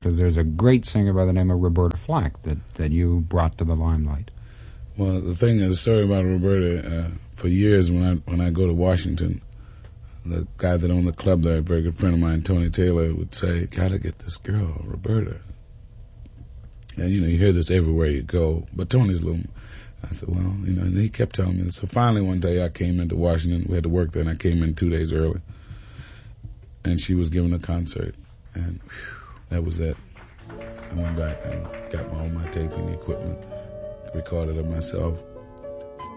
because there's a great singer by the name of Roberta Flack that you brought to the limelight. Well, the thing is, the story about Roberta, for years when I go to Washington, the guy that owned the club there, a very good friend of mine, Tony Taylor, would say, "Gotta get this girl, Roberta." And, you hear this everywhere you go. But Tony's a little... I said, well, and he kept telling me. So finally one day I came into Washington. We had to work there, and I came in 2 days early. And she was giving a concert. And that was it. I went back and got all my taping equipment, recorded it myself.